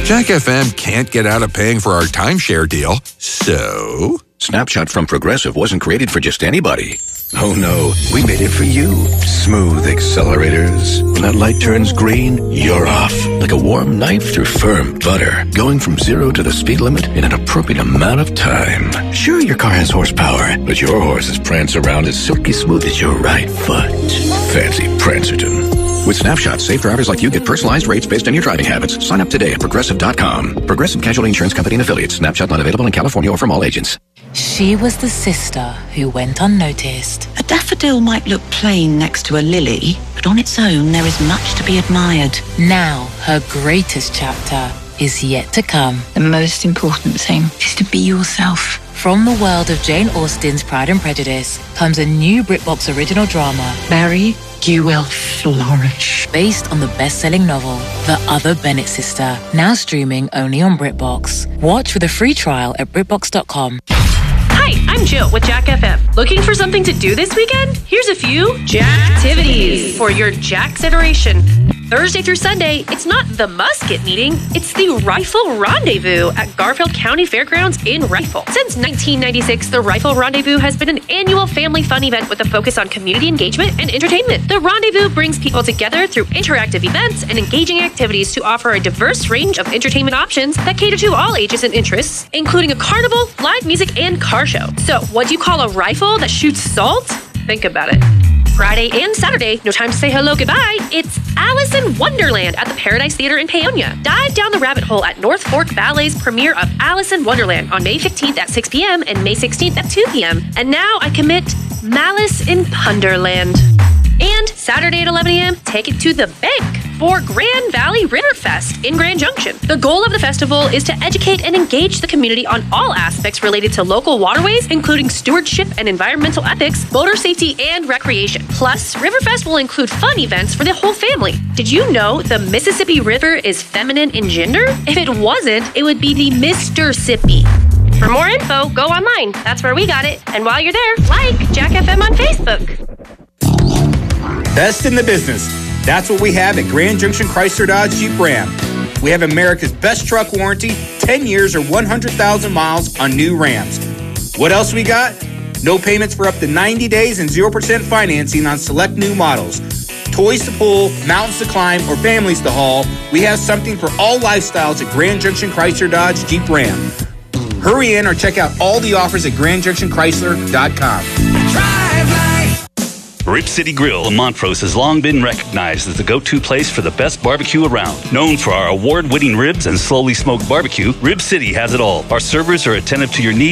Jack FM can't get out of paying for our timeshare deal, so... Snapshot from Progressive wasn't created for just anybody. Oh no, we made it for you. Smooth accelerators. When that light turns green, you're off. Like a warm knife through firm butter. Going from 0 to the speed limit in an appropriate amount of time. Sure, your car has horsepower, but your horses prance around as silky smooth as your right foot. Fancy Prancerton. With Snapshot, safe drivers like you get personalized rates based on your driving habits. Sign up today at Progressive.com. Progressive Casualty Insurance Company and Affiliates. Snapshot not available in California or from all agents. She was the sister who went unnoticed. A daffodil might look plain next to a lily, but on its own there is much to be admired. Now, her greatest chapter is yet to come. The most important thing is to be yourself. From the world of Jane Austen's Pride and Prejudice comes a new BritBox original drama, Mary, you will flourish. Based on the best-selling novel, The Other Bennett Sister, now streaming only on BritBox. Watch with a free trial at BritBox.com. Hi, I'm Jill with Jack FM. Looking for something to do this weekend? Here's a few Jack-activities for your Jack generation. Thursday through Sunday, it's not the musket meeting, it's the Rifle Rendezvous at Garfield County Fairgrounds in Rifle. Since 1996, the Rifle Rendezvous has been an annual family fun event with a focus on community engagement and entertainment. The Rendezvous brings people together through interactive events and engaging activities to offer a diverse range of entertainment options that cater to all ages and interests, including a carnival, live music, and car show. So, what do you call a rifle that shoots salt? Think about it. Friday and Saturday, no time to say hello goodbye, it's Alice in Wonderland at the Paradise Theater in Paonia. Dive down the rabbit hole at North Fork Ballet's premiere of Alice in Wonderland on May 15th at 6 p.m. and May 16th at 2 p.m. And now I commit Malice in Punderland. And Saturday at 11 a.m., take it to the bank for Grand Valley Riverfest in Grand Junction. The goal of the festival is to educate and engage the community on all aspects related to local waterways, including stewardship and environmental ethics, boater safety, and recreation. Plus, Riverfest will include fun events for the whole family. Did you know the Mississippi River is feminine in gender? If it wasn't, it would be the Mr-Sippy. For more info, go online. That's where we got it. And while you're there, like Jack FM on Facebook. Best in the business. That's what we have at Grand Junction Chrysler Dodge Jeep Ram. We have America's best truck warranty, 10 years or 100,000 miles on new Rams. What else we got? No payments for up to 90 days and 0% financing on select new models. Toys to pull, mountains to climb, or families to haul, we have something for all lifestyles at Grand Junction Chrysler Dodge Jeep Ram. Hurry in or check out all the offers at GrandJunctionChrysler.com. Drive life. Rib City Grill in Montrose has long been recognized as the go-to place for the best barbecue around. Known for our award-winning ribs and slowly smoked barbecue, Rib City has it all. Our servers are attentive to your needs